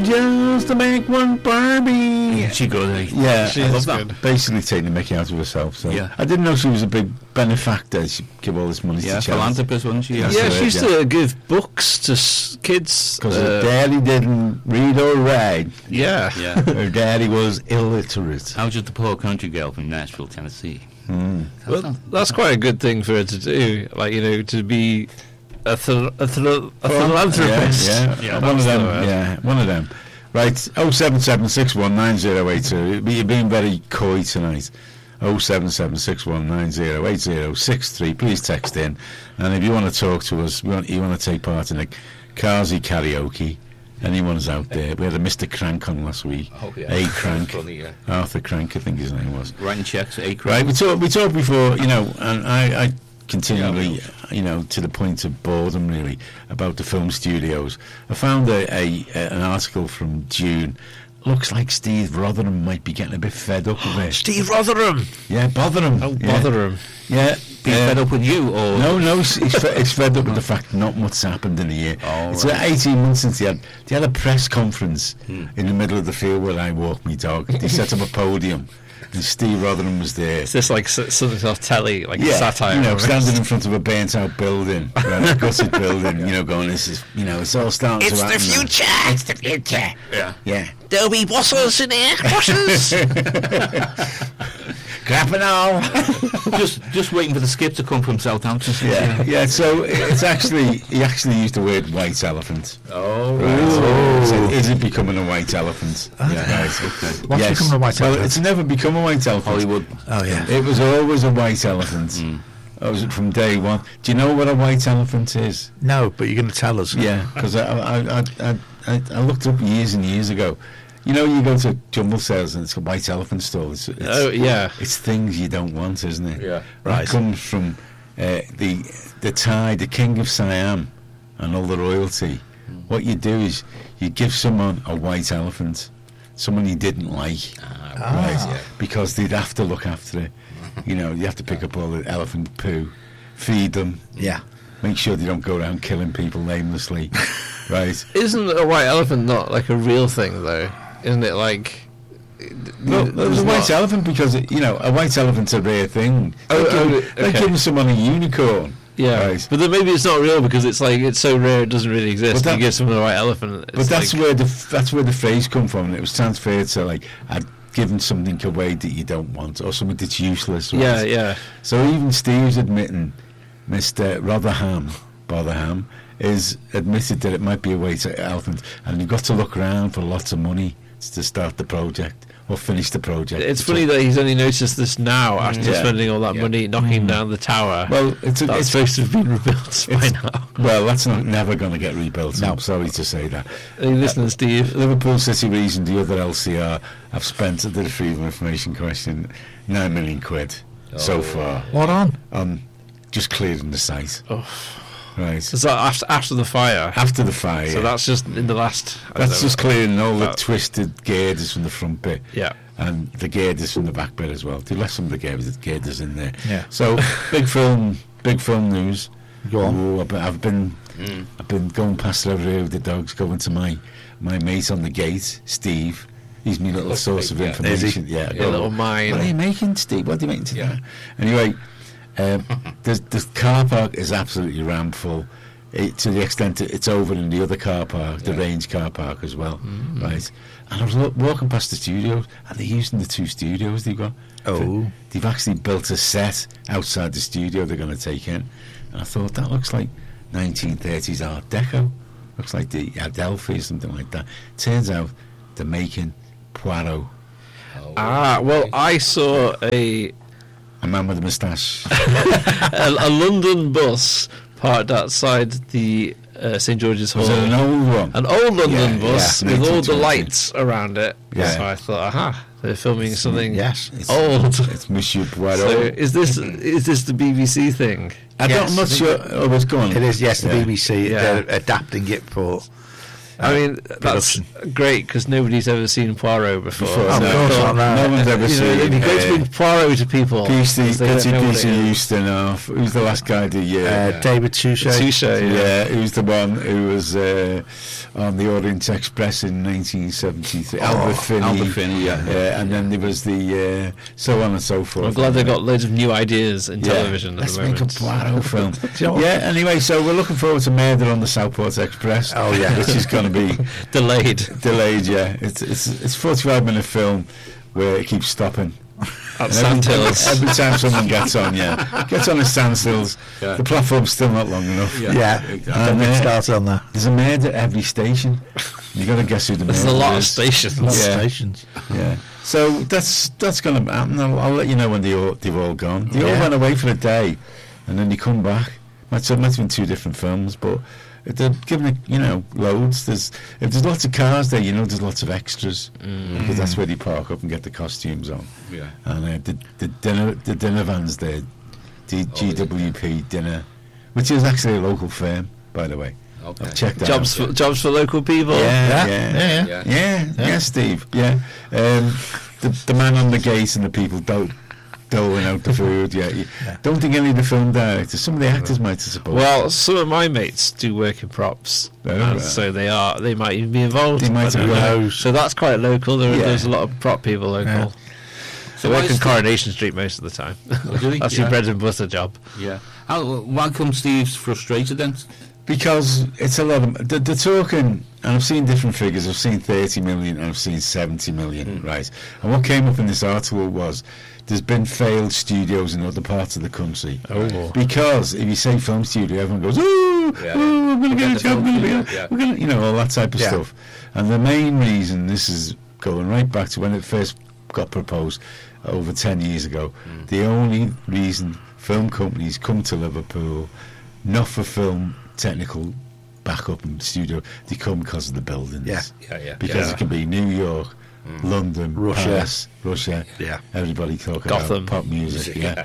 just to make one Barbie. Yeah, she good. Yeah, She I is love that. good. Basically taking the mickey out of herself. So Yeah. I didn't know she was a big benefactor. She give all this money Yeah, to charity. philanthropist, wasn't she? That's Yeah, the she word, used to give books to kids. Because her daddy didn't read or write. Yeah. Yeah. Her daddy was illiterate. I was just a poor country girl from Nashville, Tennessee. Well, that's quite a good thing for her to do. Like, to be a philanthropist. Yeah, one of them. Yeah, one of them. Right, 077619082. You're being very coy tonight. 07761908063. Please text in, and if you want to talk to us, you want to take part in the Carsey karaoke. Anyone's out there? We had a Mr. Crank on last week. Oh, yeah. A Crank, Funny, yeah. Arthur Crank, I think his name was. Writing checks, Right, we talked before, and I continually, to the point of boredom, really, about the film studios. I found an article from June. Looks like Steve Rotherham might be getting a bit fed up with it. Steve Rotherham. Yeah, bother him. Oh, bother him. Yeah. Being fed up with you, or No, he's fed up with the fact that not much happened in a year. Oh, It's right. 18 months since they had a press conference in the middle of the field where I walk my dog. They set up a podium, and Steve Rotherham was there. Is this like something off telly, like a satire? Standing in front of a burnt-out building, right, a gutted building, going, this is, it's all starting to happen. It's the future. Yeah. There'll be bosses in here. Bosses. Crap and all. just waiting for the skip to come from Southampton. Yeah, so it's he actually used the word white elephant. Oh, Right. So is it becoming a white elephant? Right. What's becoming a white Well, elephant? it's never become a white elephant. Hollywood. Oh, yeah. It was always a white elephant. It was from day one. Do you know what a white elephant is? No, but you're going to tell us. Yeah, because I looked up years and years ago. You go to jumble sales and it's a white elephant stall. It's it's things you don't want, isn't it? Yeah. That comes from the Thai, the king of Siam, and all the royalty. What you do is you give someone a white elephant, someone you didn't like, right? Because they'd have to look after it. You have to pick up all the elephant poo, feed them. Yeah. Make sure they don't go around killing people aimlessly, right? Isn't a white elephant not like a real thing, though? Isn't it like... No, there's a white elephant because, a white elephant's a rare thing. Like giving someone a unicorn. Yeah, Right. but then maybe it's not real because it's so rare it doesn't really exist. But You give someone a white elephant. But that's where the phrase come from, and it was transferred to, like, I'd given something away that you don't want, or something that's useless. Right? Yeah. So even Steve's admitting, Mr. Botherham, is admitted that it might be a white elephant, and you've got to look around for lots of money to start the project or finish the project. It's funny that he's only noticed this now after Yeah. spending all that money knocking down the tower. Well, it's supposed to have been rebuilt by now. Well, that's never going to get rebuilt. No. I'm sorry to say that. Are you listening, Steve? Liverpool City Reason, the other LCR, have spent, I did a Freedom of Information question, £9 million so far. What on? Just clearing the site. Oh. Right. Is that after the fire? After the fire. So that's just in the last... That's just clearing all the twisted girders from the front bit. Yeah. And the girders from the back bit as well. They left some of the girders in there. Yeah. So big film news. Go on. Ooh, I've been going past it every day with the dogs, going to my mate on the gate, Steve. He's my little source of information. Yeah, Your little mine. What are you making, Steve? What are you making today? Anyway, the car park is absolutely rammed full. To the extent that it's over in the other car park, the Range car park as well, right? And I was walking past the studios, and they're using the 2 studios they've got. Oh. They've actually built a set outside the studio they're going to take in. And I thought, that looks like 1930s Art Deco. Looks like the Adelphi or something like that. Turns out they're making Poirot. Well, I saw a man with a moustache. a London bus parked outside the St George's Hall. Was it an old one? An old London bus yeah, with all the 1920. lights around it. Yeah. So I thought, they're filming something Yes. old. It's Monsieur Poirot. So is this the BBC thing? I'm not sure. Oh, what's going on? It is, yes, the Yeah. BBC. Yeah. They're adapting it for I mean, that's production. great because nobody's ever seen Poirot before. Before, Of no. course not, No one's ever You know, it'd be seen great to bring Poirot to people. Petey 'cause they don't know what Peter it is. Ustinov. Who's the last guy to David Suchet. Suchet, Yeah, who's the one who was on the Orient Express in 1973? Albert Finney. Albert Finney, yeah. And then there was the so on and so forth. I'm glad they've got loads of new ideas in television at Let's the make a moment. Poirot film. you know what? Yeah, anyway, so we're looking forward to Murder on the Southport Express. Oh, yeah. Which is going to be Delayed. delayed, yeah. It's a 45-minute film where it keeps stopping. At And Sandhills. every time someone gets on, gets on the standstills, Yeah. the platform's still not long enough. Yeah, don't get started on that. There's a murder at every station. You got to guess who the murderer There's a lot of is. stations. A lot of Yeah. stations. Yeah. So that's going to happen. I'll let you know when they've all gone. They all Yeah. went away for a day, and then they come back. Might have been two different films, but they're giving it, loads. If there's lots of cars there, there's lots of extras because that's where they park up and get the costumes on. Yeah. And the dinner vans there, the GWP dinner, which is actually a local firm, by the way. Okay. I've checked that Jobs out. for local people. Yeah, yeah, Steve. Yeah, the man on the gate and the people doling out the food. Yeah, don't think any of the film directors. Some of the actors might, I suppose. Well, some of my mates do work in props, Oh, and right. so they might even be involved. They might I don't be, know. yeah. So that's quite local. Yeah. There's a lot of prop people local. Yeah. So So they why work in is Coronation Street most of the time. Oh, do they? That's Yeah. your bread and butter job. Yeah. Why come Steve's frustrated then? Because it's a lot of they're talking, and I've seen different figures. I've seen 30 million, and I've seen 70 million. Right, and what came up in this article was there's been failed studios in other parts of the country. Oh. Because if you say film studio, everyone goes, "Ooh, Yeah. ooh, I'm going to get a job, I'm going to be, Yeah. we're going to, all that type of Yeah. stuff." And the main reason, this is going right back to when it first got proposed over 10 years ago. The only reason film companies come to Liverpool, not for film technical backup and studio, they come because of the buildings. Yeah. Because it can be New York, London, Russia. Paris, Russia. Yeah. Everybody talking Gotham. about pop music. Yeah.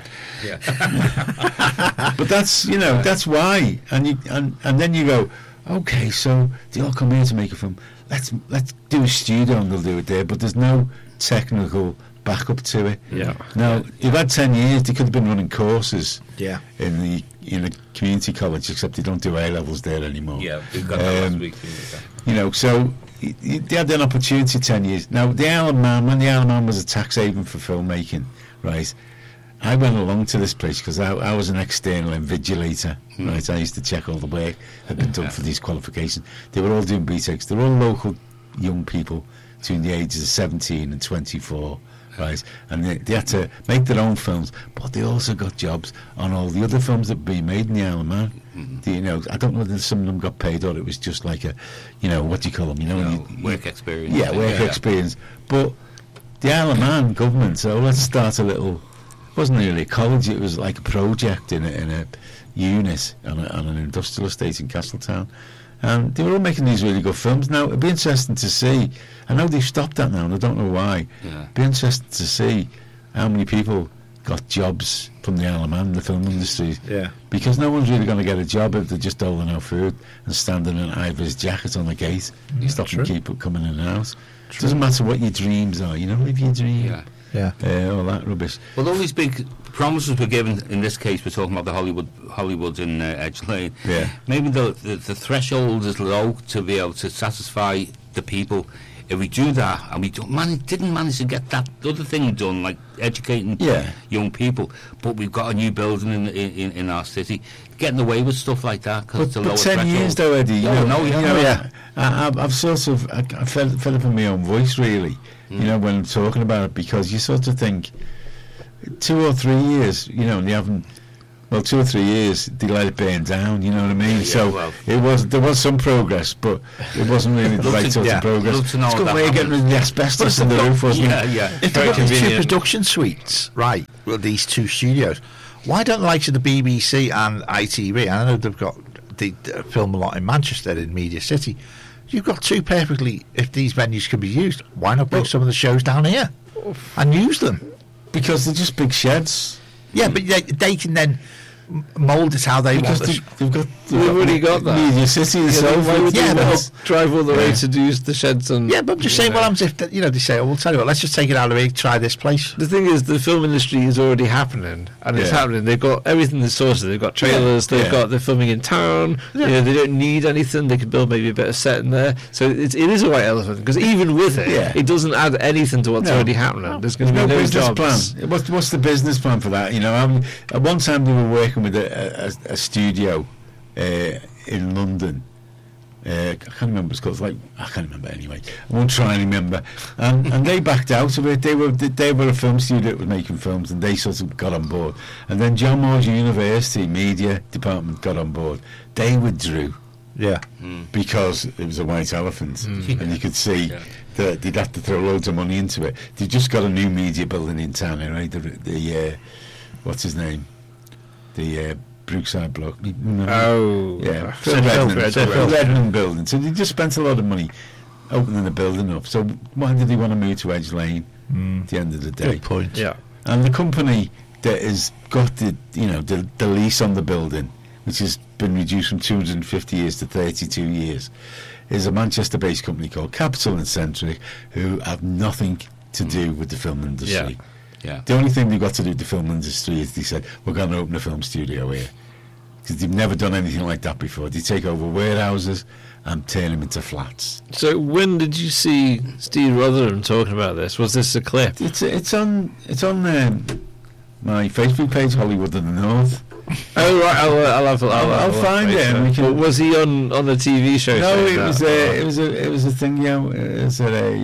Yeah. But that's that's why, and then you go, okay, so they all come here to make a film. Let's do a studio and they'll do it there. But there's no technical backup to it. Yeah. Now you've had 10 years. They could have been running courses. Yeah. In a community college, except they don't do A levels there anymore. Yeah, we've got that last week. So they had an opportunity 10 years. Now the Isle of Man, when the Isle of Man was a tax haven for filmmaking, right? I went along to this place because I was an external invigilator, right? I used to check all the work that had been done for these qualifications. They were all doing BTECs. They were all local young people between the ages of 17 and 24, right? And they had to make their own films, but they also got jobs on all the other films that were being made in the Isle of Man. I don't know whether some of them got paid or it was just like a, what do you call them? when you- Work experience. yeah, work experience. But the Isle of Man government, so let's start a little. It wasn't really a college; it was like a project in a unit on an industrial estate in Castletown. And they were all making these really good films. Now it'd be interesting to see. I know they've stopped that now, and I don't know why. Yeah. It'd be interesting to see how many people got jobs from the Isle of Man in the film industry. Yeah. Because no one's really going to get a job if they're just doling out food and standing in Ivor's jacket on the gate, stopping true. people coming in and out. It doesn't matter what your dreams are, live your dream. Yeah. Yeah. All that rubbish. Well, all these big promises were given. In this case, we're talking about the Hollywoods in Edge Lane. Yeah. Maybe the threshold is low to be able to satisfy the people. If we do that, and we didn't manage to get that other thing done, like educating young people, but we've got a new building in our city, getting away with stuff like that because it's a lower But 10 threshold. years though, Eddie, I've sort of I fed up in my own voice really, when I'm talking about it, because you sort of think 2 or 3 years, and you haven't. Well, 2 or 3 years, they let it burn down. You know what I mean? Yeah, So well. there was some progress, but it wasn't really the right sort of progress. Love to know It's a good that way of getting rid of the asbestos in the roof, wasn't it? Yeah. If Very they've got these two convenient. production suites, right, well, these two studios, why don't the likes of the BBC and ITV, I know they've got the film a lot in Manchester, in Media City, you've got two perfectly, if these venues can be used, why not bring some of the shows down here and use them? Because they're just big sheds. Yeah, but they can then mould it how they Because want it. We've already got that. Media City itself. Why would Yeah, they but- drive all the way Yeah. to use the sheds and... Yeah, but I'm just saying, what happens if, they say, oh, we'll tell you what, let's just take it out of here, try this place. The thing is, the film industry is already happening, and it's Yeah. happening. They've got everything that's sorted. They've got trailers. Yeah. They're filming in town. Yeah. They don't need anything. They can build maybe a better set in there. So it is a white elephant, because even with it, Yeah. it doesn't add anything to what's No. already happening. There's going to No be no business jobs. plan. What's the business plan for that? At one time we were working with a studio in London. I can't remember what it's called. I can't remember anyway. I won't try and remember. And they backed out of it. They were a film studio that was making films, and they sort of got on board. And then John Moores University media department got on board. They withdrew Yeah. because it was a white elephant, and you could see that they'd have to throw loads of money into it. They just got a new media building in town, right? The what's his name? The Brookside bloke. Oh. Yeah, Phil Redmond. Redmond building. So they just spent a lot of money opening the building up. So why did they want to move to Edge Lane at the end of the day? Good point. Yeah. And the company that has got the lease on the building, which has been reduced from 250 years to 32 years, is a Manchester-based company called Capital and Centric, who have nothing to do with the film industry. Yeah. The only thing they've got to do with the film industry is they said, we're going to open a film studio here. Because they've never done anything like that before. They take over warehouses and turn them into flats. So when did you see Steve Rotherham talking about this? Was this a clip? It's on my Facebook page, Hollywood of the North. Oh right, I'll find it and we can- But was he on the TV show? No, saying it that? was a thing. It was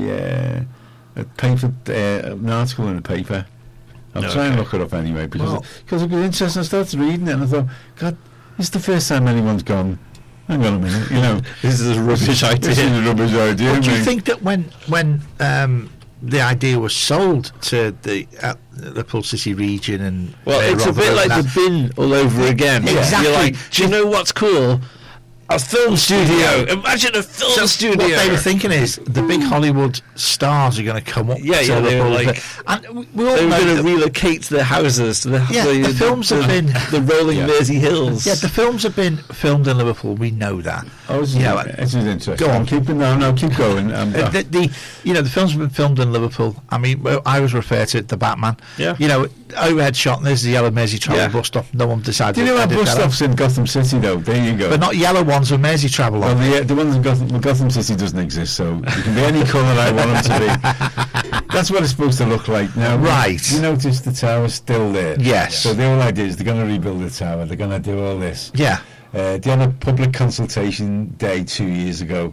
a paper, an article in the paper. I'll try and look it up anyway because it was interesting. I started reading it and I thought, God, this is the first time anyone's gone. Hang on a minute, This is a rubbish idea. This is a rubbish idea. But do you mate. think that when the idea was sold to the Liverpool City region and Well, it's a bit like the bin all over again. Exactly. You're like, do you know what's cool? A film studio. Imagine a film studio. What they were thinking is the big Hollywood stars are going to come up. Yeah, to yeah, they were Liverpool, like- and we all They were know going to that- relocate their houses to the the films have been the rolling Mersey Hills. Yeah, the films have been filmed in Liverpool. We know that. Oh, this is, Yeah, this is interesting. go on. Keep going. The films have been filmed in Liverpool. I mean, I always refer to it, the Batman. Yeah. Overhead shot, and there's the yellow Mersey Travel Yeah. bus stop. No one decided. Do you know to our edit bus that out. stops in Gotham City, though? There you go. But not yellow ones with Mersey Travel Well, on. the ones in Gotham City doesn't exist, so you can be any colour I want them to be. That's what it's supposed to look like now. Right. You notice the tower's still there. Yes. So the whole idea is they're going to rebuild the tower. They're going to do all this. Yeah. They had a public consultation day 2 years ago.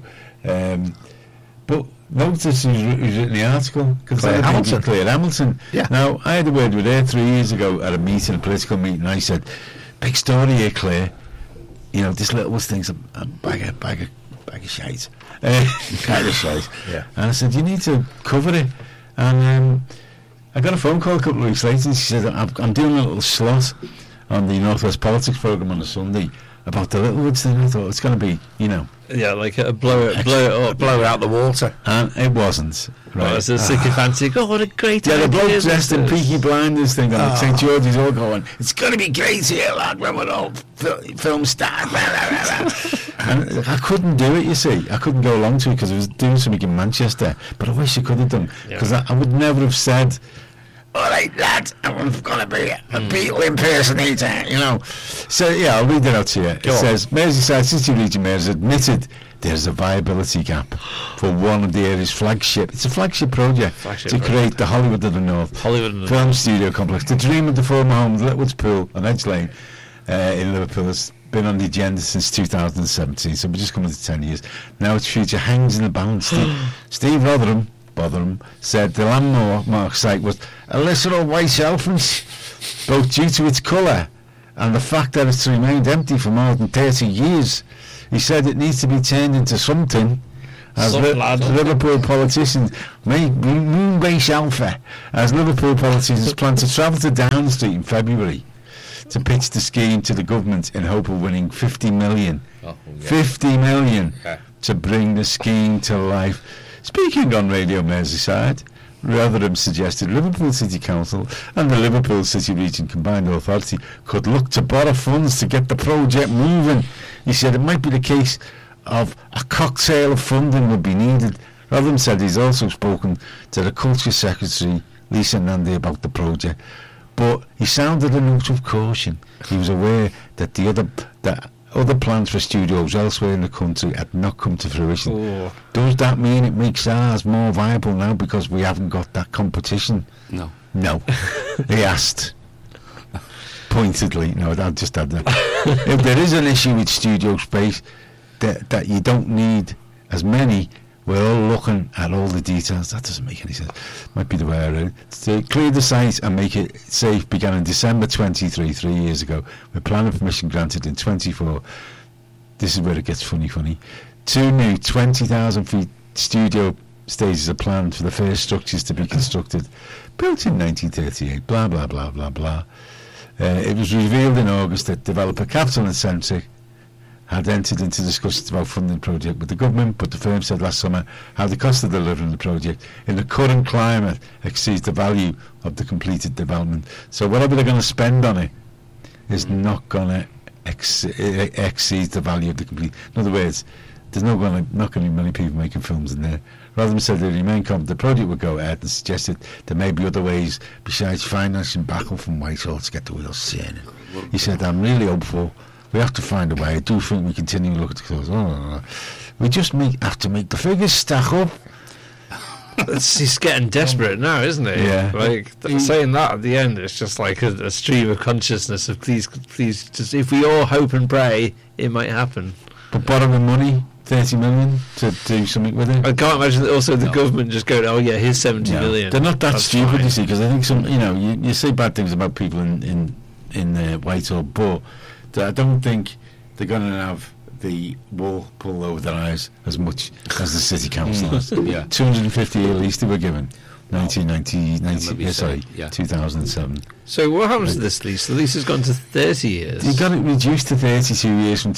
But notice who's written the article. Claire Hamilton. Claire Hamilton. Yeah. Now, I had a word with her 3 years ago at a meeting, a political meeting. I said, big story here, Claire. This little thing's a bag of shite. Kind of shite. Yeah. And I said, you need to cover it. And I got a phone call a couple of weeks later, and she said, I'm doing a little slot on the Northwest Politics programme on a Sunday about the Littlewoods thing. I thought it's going to be, Yeah, like blow it up. Blow out the water. and it wasn't. Right. It's a sycophantic. Oh, what a great Yeah, the idea. bloke dressed in this is. Peaky Blinders thing on the St George's all going, it's going to be great here, lad, when we're all film stars. And I couldn't do it, you see. I couldn't go along to it because I was doing something in Manchester. But I wish I could have done. Because I would never have said, all right, lad, I'm going to be a Beatle impersonator, So, yeah, I'll read it out to you. It says, Merseyside City Region Mayor has admitted there's a viability gap for one of the area's flagship. It's a flagship project to create the Hollywood of the North film studio complex. The dream of the former home of Littlewoods Pool on Edge Lane in Liverpool has been on the agenda since 2017, so we're just coming to 10 years. Now its future hangs in the balance. Steve Rotherham said the landmark site was a literal white elephant, both due to its colour and the fact that it's remained empty for more than 30 years. He said it needs to be turned into something. As Liverpool politicians, Moonbase Alpha, as Liverpool politicians plan to travel to Downing Street in February to pitch the scheme to the government in hope of winning 50 million. 50 million to bring the scheme to life. Speaking on Radio Merseyside, Rotherham suggested Liverpool City Council and the Liverpool City Region Combined Authority could look to borrow funds to get the project moving. He said it might be the case of a cocktail of funding would be needed. Rotherham said he's also spoken to the Culture Secretary, Lisa Nandy, about the project, but he sounded a note of caution. He was aware that other plans for studios elsewhere in the country had not come to fruition. Oh. Does that mean it makes ours more viable now because we haven't got that competition? No. No. He asked. Pointedly. No, I'll just add that. If there is an issue with studio space, that you don't need as many, we're all looking at all the details. That doesn't make any sense. Might be the way I read it. To clear the site and make it safe began in December 23, 3 years ago, with planning permission granted in 24. This is where it gets funny. 2 new 20,000 feet studio stages are planned for the first structures to be constructed, built in 1938, blah, blah, blah, blah, blah. It was revealed in August that developer Capital and Centric had entered into discussions about funding the project with the government, but the firm said last summer how the cost of delivering the project in the current climate exceeds the value of the completed development. So whatever they're going to spend on it is not going to exceed the value of the complete. In other words, there's not going to be many people making films in there. Rotherham said they remain confident the project would go ahead and suggested there may be other ways besides financing backing from Whitehall to get the wheels turning. He said, I'm really hopeful. We have to find a way. I do think we continue to look at the clothes. We just have to make the figures stack up. He's getting desperate now, isn't he? Yeah. Like saying that at the end, it's just like a stream of consciousness of please, just if we all hope and pray, it might happen. But borrowing money, 30 million to do something with it. I can't imagine that also the government just going, oh yeah, here's 70 million. They're not that That's stupid, fine. you see, because I think you say bad things about people in Whitehall, but I don't think they're going to have the wool pulled over their eyes as much as the city council has. Yeah. 250 at least they were given. 2007. So what happens to this lease? The lease has gone to 30 years. You got it reduced to 32 years from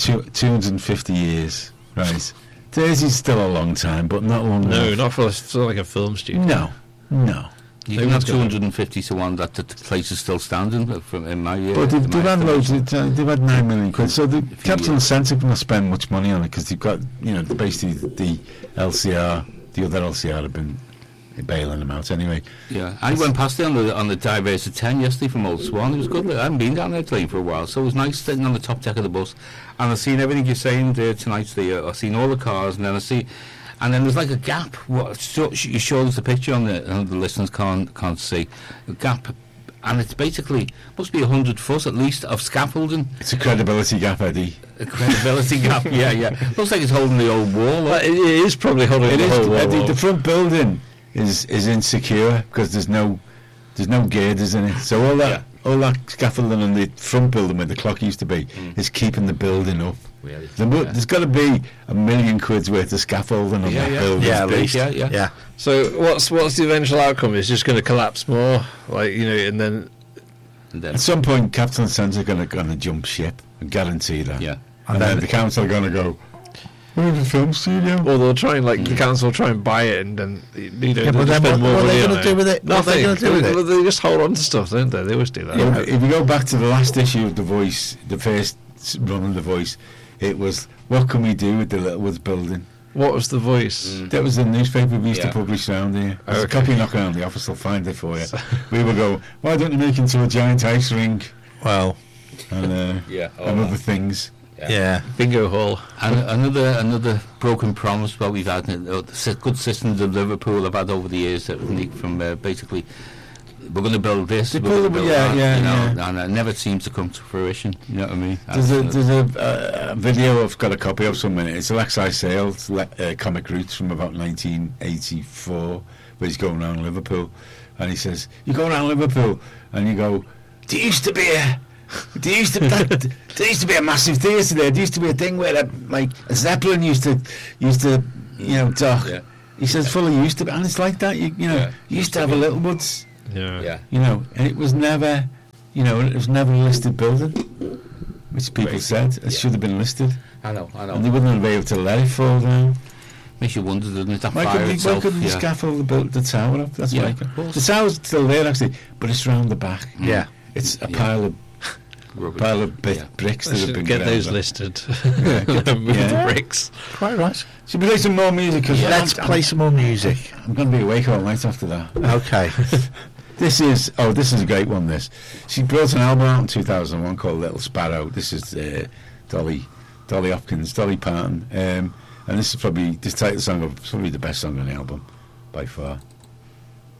250 years. Right. 30 is still a long time, but not long No, enough. not for like a film studio. No. You can have 250 to 1 that the place is still standing in my year. But they've had loads. They've had 9 million quid. So the Capital and Centre can spend much money on it because they've got, basically the LCR, the other LCR have been bailing them out anyway. Yeah, I went past there on the Diversa 10 yesterday from Old Swan. It was good. I haven't been down there today for a while, so it was nice sitting on the top deck of the bus. And I've seen everything you're saying there tonight. I've seen all the cars, and then there's like a gap. You showed us the picture on the listeners can't see the gap, and it's basically must be 100 foot at least of scaffolding. It's a credibility gap, Eddie. A credibility gap. Yeah. Looks like it's holding the old wall up. It is probably holding the whole wall. Eddie, the front building is insecure because there's no girders in it. So all that scaffolding on the front building where the clock used to be is keeping the building up. Really? There's got to be $1 million worth of scaffolding on that building. Yeah, at least. Yeah. So what's the eventual outcome? It's just going to collapse more, and then At some point, Capital and Centre are going to jump ship. I guarantee that. Yeah. And then the council are going to go, we're the film studio. or they'll try and the council will try and buy it, and then Yeah, they'll but then spend more what are money they on going to do with it? What are Nothing. they going to do with it? They just hold on to stuff, don't they? They always do that. Yeah, if you go back to the last issue of The Voice, the first run of The Voice, it was, what can we do with the Littlewoods building? What was The Voice? That was the newspaper we used to Yeah. publish around here. There's a Okay. copy knocking around the office, they'll find it for you. We would go, why don't you make it into a giant ice rink? Well, And, and other things. yeah. Bingo hall. And another broken promise what we've had, good citizens of Liverpool have had over the years that from basically we're going to build this, we're going to build that, and it never seems to come to fruition. You know what I mean? There's a video I've got a copy of somewhere. It's Alexei Sales, Comic Roots from about 1984, where he's going around Liverpool, and he says, "You go around Liverpool, and you go, there used to be a massive theatre there. There used to be a thing where a Zeppelin used to dock." Yeah. He says, "Fully used to, and it's like that. You used to have a Littlewoods." Yeah. And it was never, it was never a listed building, which people said it should have been listed, I know. and they wouldn't have been able to let it fall down. Makes you wonder, doesn't it? That Why fire couldn't itself. the scaffold built the tower up? That's Yeah, why. of course. The tower's still there actually, but it's round the back. Yeah. It's a Yeah. pile of Rubbish. bricks I that have should been get ground those up. listed. Yeah, Move yeah. the bricks. Quite right. Should we play some more music? Cause Let's play some more music. I'm going to be awake all night after that. Okay. This is a great one. This she brought an album out in 2001 called Little Sparrow. This is Dolly Hopkins, Dolly Parton, and this title song is probably the best song on the album by far.